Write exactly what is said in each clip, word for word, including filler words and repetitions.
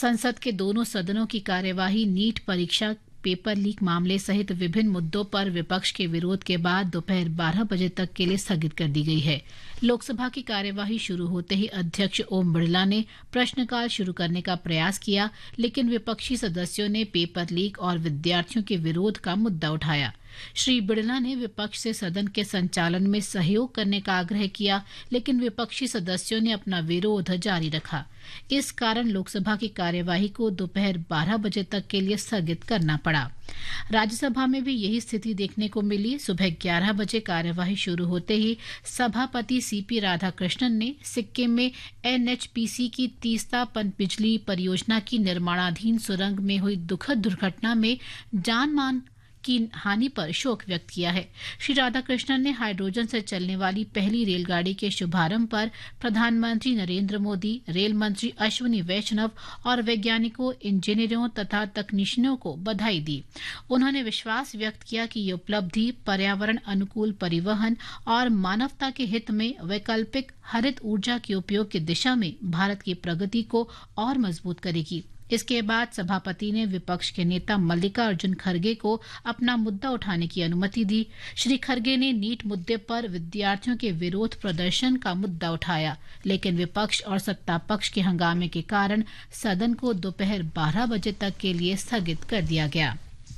संसद के दोनों सदनों की कार्यवाही नीट परीक्षा पेपर लीक मामले सहित विभिन्न मुद्दों पर विपक्ष के विरोध के बाद दोपहर बारह बजे तक के लिए स्थगित कर दी गई है। लोकसभा की कार्यवाही शुरू होते ही अध्यक्ष ओम बिरला ने प्रश्नकाल शुरू करने का प्रयास किया, लेकिन विपक्षी सदस्यों ने पेपर लीक और विद्यार्थियों के विरोध का मुद्दा उठाया। श्री बिरला ने विपक्ष से सदन के संचालन में सहयोग करने का आग्रह किया, लेकिन विपक्षी सदस्यों ने अपना विरोध जारी रखा। इस कारण लोकसभा की कार्यवाही को दोपहर बारह बजे तक के लिए स्थगित करना पड़ा। राज्यसभा में भी यही स्थिति देखने को मिली। सुबह ग्यारह बजे कार्यवाही शुरू होते ही सभापति सीपी राधाकृष्णन ने सिक्किम में एनएचपीसी की तीस्ता पनबिजली परियोजना की निर्माणाधीन सुरंग में हुई दुखद दुर्घटना में जान मान की हानि पर शोक व्यक्त किया है। श्री राधाकृष्णन ने हाइड्रोजन से चलने वाली पहली रेलगाड़ी के शुभारंभ पर प्रधानमंत्री नरेंद्र मोदी, रेल मंत्री अश्विनी वैष्णव और वैज्ञानिकों, इंजीनियरों तथा तकनीशियनों को बधाई दी। उन्होंने विश्वास व्यक्त किया कि ये उपलब्धि पर्यावरण अनुकूल परिवहन और मानवता के हित में वैकल्पिक हरित ऊर्जा के उपयोग की दिशा में भारत की प्रगति को और मजबूत करेगी। इसके बाद सभापति ने विपक्ष के नेता मल्लिकार्जुन खड़गे को अपना मुद्दा उठाने की अनुमति दी। श्री खड़गे ने नीट मुद्दे पर विद्यार्थियों के विरोध प्रदर्शन का मुद्दा उठाया, लेकिन विपक्ष और सत्ता पक्ष के हंगामे के कारण सदन को दोपहर बारह बजे तक के लिए स्थगित कर दिया गया।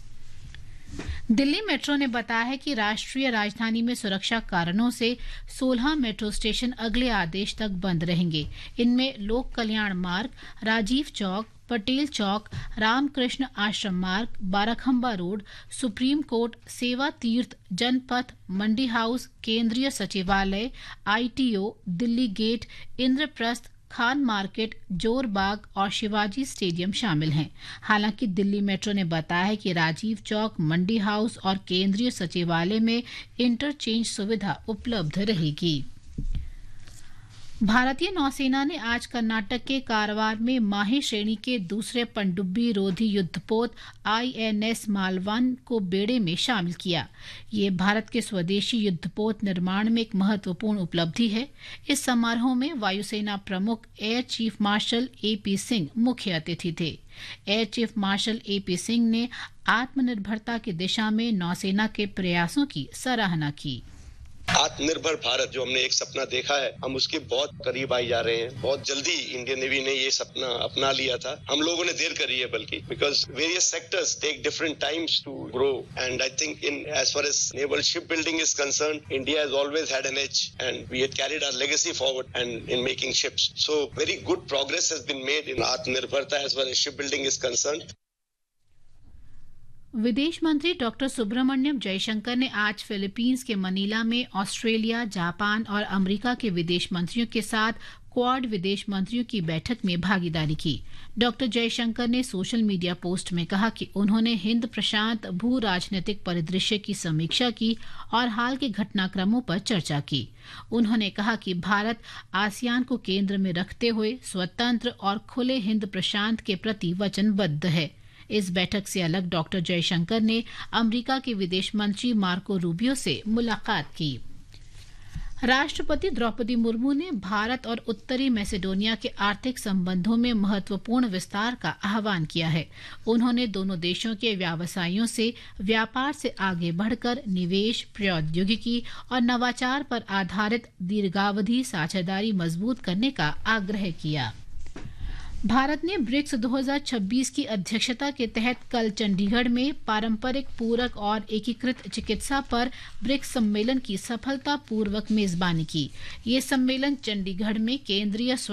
दिल्ली मेट्रो ने बताया है कि राष्ट्रीय राजधानी में सुरक्षा कारणों से सोलह मेट्रो स्टेशन अगले आदेश तक बंद रहेंगे। इनमें लोक कल्याण मार्ग, राजीव चौक, पटेल चौक, रामकृष्ण आश्रम मार्ग, बाराखंबा रोड, सुप्रीम कोर्ट, सेवा तीर्थ, जनपथ, मंडी हाउस, केंद्रीय सचिवालय, ITO, Delhi gate, Indraprastha, Khan market, Jorbagh और शिवाजी स्टेडियम शामिल हैं। हालांकि दिल्ली मेट्रो ने बताया है कि राजीव चौक, मंडी हाउस और केंद्रीय सचिवालय में इंटरचेंज सुविधा उपलब्ध रहेगी। भारतीय नौसेना ने आज कर्नाटक के कारवार में माही श्रेणी के दूसरे पनडुब्बी रोधी युद्धपोत आईएनएस मालवन को बेड़े में शामिल किया। ये भारत के स्वदेशी युद्धपोत निर्माण में एक महत्वपूर्ण उपलब्धि है। इस समारोह में वायुसेना प्रमुख air chief marshal AP Singh मुख्य अतिथि थे। Air chief marshal AP Singh ने आत्मनिर्भरता की दिशा में नौसेना के प्रयासों की सराहना की। आत्मनिर्भर भारत जो हमने एक सपना देखा है, हम उसके बहुत करीब आई जा रहे हैं। बहुत जल्दी इंडियन नेवी ने ये सपना अपना लिया था। हम लोगों ने देर करी है, बल्कि because various sectors take different times to grow and I think in as far as naval ship building is concern, India has always had an as and we had carried our legacy forward and in making ships. So very good progress has been made in आत्मनिर्भरता as far as ship building is concern. विदेश मंत्री doctor Subramaniam Jaishankar ने आज Philippines के Manila में Australia, Japan और America के विदेश मंत्रियों के साथ क्वाड विदेश मंत्रियों की बैठक में भागीदारी की। डॉक्टर जयशंकर ने सोशल मीडिया पोस्ट में कहा कि उन्होंने हिंद प्रशांत भू राजनीतिक परिदृश्य की समीक्षा की और हाल के घटनाक्रमों पर चर्चा की। उन्होंने कहा कि भारत आसियान को केंद्र में रखते हुए स्वतंत्र और खुले हिंद प्रशांत के प्रति वचनबद्ध है। इस बैठक से अलग डॉक्टर जयशंकर ने अमेरिका के विदेश मंत्री मार्को रूबियो से मुलाकात की। राष्ट्रपति द्रौपदी मुर्मू ने भारत और उत्तरी मैसेडोनिया के आर्थिक संबंधों में महत्वपूर्ण विस्तार का आह्वान किया है। उन्होंने दोनों देशों के व्यवसायियों से व्यापार से आगे बढ़कर निवेश, प्रौद्योगिकी और नवाचार पर आधारित दीर्घावधि साझेदारी मजबूत करने का आग्रह किया। भारत ने ब्रिक्स दो हज़ार छब्बीस की अध्यक्षता के तहत कल चंडीगढ़ में पारंपरिक, पूरक और एकीकृत चिकित्सा पर ब्रिक्स सम्मेलन की सफलतापूर्वक मेजबानी की। ये सम्मेलन चंडीगढ़ में केंद्रीय